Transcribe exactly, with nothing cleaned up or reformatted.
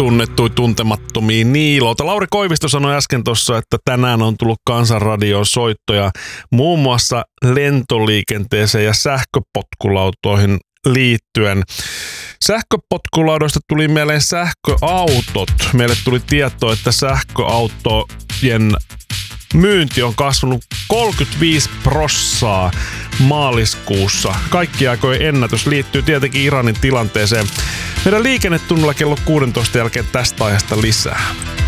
tunnettuja tuntemattomia Niilolta. Lauri Koivisto sanoi äsken tuossa, että tänään on tullut Kansanradioon soittoja muun muassa lentoliikenteeseen ja sähköpotkulautoihin liittyen. Sähköpotkulaudoista tuli mieleen sähköautot. Meille tuli tieto, että sähköautojen myynti on kasvanut kolmekymmentäviisi prosenttia maaliskuussa. Kaikki aikojen ennätys liittyy tietenkin Iranin tilanteeseen. Meidän liikennetunnilla kello kuusitoista jälkeen tästä aiheesta lisää.